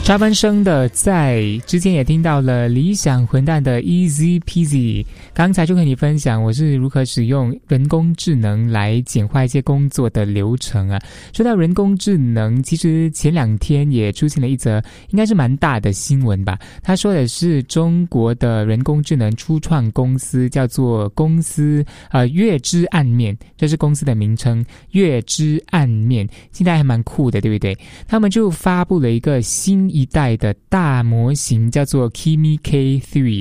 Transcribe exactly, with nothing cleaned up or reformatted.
插班生的在之前也听到了理想混蛋的 Easy Peasy， 刚才就和你分享我是如何使用人工智能来简化一些工作的流程啊。说到人工智能，其实前两天也出现了一则应该是蛮大的新闻吧，他说的是中国的人工智能初创公司叫做公司呃月之暗面，这是公司的名称，月之暗面现在还蛮酷的，对不对？他们就发布了一个新一代的大模型，叫做 Kimi K 三